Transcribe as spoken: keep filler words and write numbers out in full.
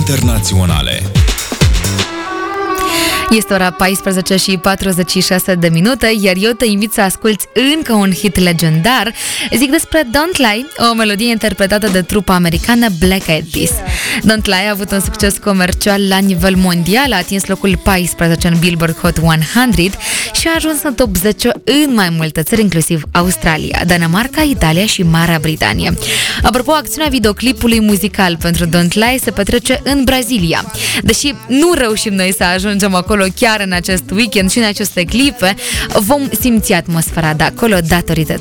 internaționale. Este ora paisprezece și patruzeci și șase de minute, iar eu te invit să asculți încă un hit legendar. Zic despre Don't Lie, o melodie interpretată de trupa americană Black Eyed Peas. Don't Lie a avut un succes comercial la nivel mondial, a atins locul paisprezece în Billboard Hot o sută și a ajuns în top zece în mai multe țări, inclusiv Australia, Danemarca, Italia și Marea Britanie. Apropo, acțiunea videoclipului muzical pentru Don't Lie se petrece în Brazilia. Deși nu reușim noi să ajungem acolo chiar în acest weekend și în aceste clipe, vom simți atmosfera de acolo datorită